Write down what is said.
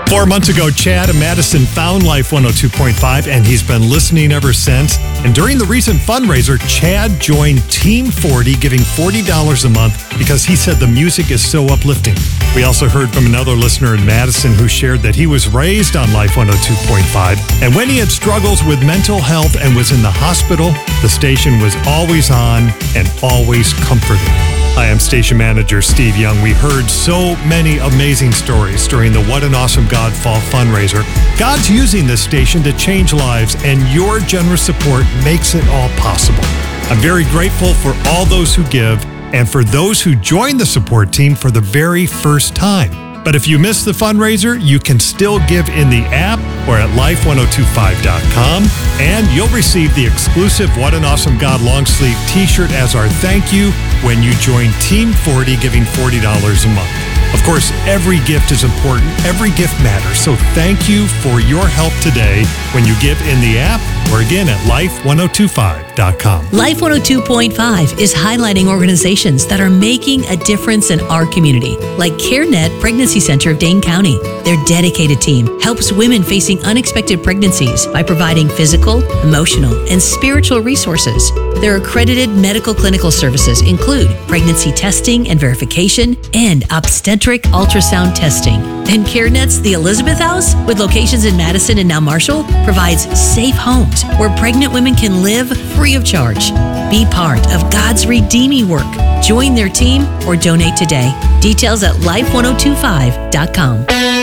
4 months ago, Chad in Madison found Life 102.5, and he's been listening ever since. And during the recent fundraiser, Chad joined Team 40, giving $40 a month because he said the music is so uplifting. We also heard from another listener in Madison who shared that he was raised on Life 102.5, and when he had struggles with mental health and was in the hospital, the station was always on and always comforting. Hi, I'm station manager Steve Young. We heard so many amazing stories during the What an Awesome God Fall fundraiser. God's using this station to change lives, and your generous support makes it all possible. I'm very grateful for all those who give and for those who join the support team for the very first time. But if you missed the fundraiser, you can still give in the app or at life1025.com, and you'll receive the exclusive What an Awesome God long sleeve t-shirt as our thank you when you join Team 40, giving $40 a month. Of course, every gift is important. Every gift matters. So thank you for your help today when you give in the app or again at life1025.com. Life 102.5 is highlighting organizations that are making a difference in our community, like CareNet Pregnancy Center of Dane County. Their dedicated team helps women facing unexpected pregnancies by providing physical, emotional, and spiritual resources. Their accredited medical clinical services include pregnancy testing and verification and obstetric ultrasound testing. And CareNet's The Elizabeth House, with locations in Madison and now Marshall, provides safe homes where pregnant women can live free of charge. Be part of God's redeeming work. Join their team or donate today. Details at life1025.com.